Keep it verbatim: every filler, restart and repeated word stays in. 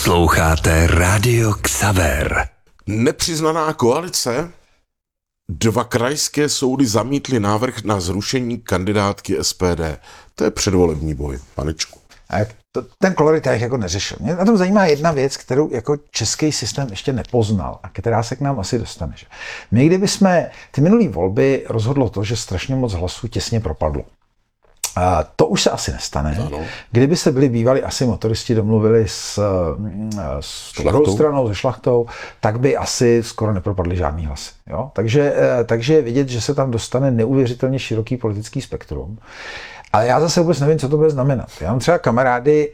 Posloucháte Radio Xaver. Nepřiznaná koalice? Dva krajské soudy zamítly návrh na zrušení kandidátky S P D. To je předvolební boj, panečku. A jak to, ten kolorit já jako neřešil. Mě na tom zajímá jedna věc, kterou jako český systém ještě nepoznal a která se k nám asi dostane. Že? My kdybychom ty minulý volby rozhodlo to, že strašně moc hlasů těsně propadlo. A to už se asi nestane. Ano. Kdyby se byli bývali asi motoristi domluvili s, s druhou stranou, se šlachtou, tak by asi skoro nepropadly žádný hlasy. Jo? Takže, takže je vidět, že se tam dostane neuvěřitelně široký politický spektrum. Ale já zase vůbec nevím, co to bude znamenat. Já mám třeba kamarády,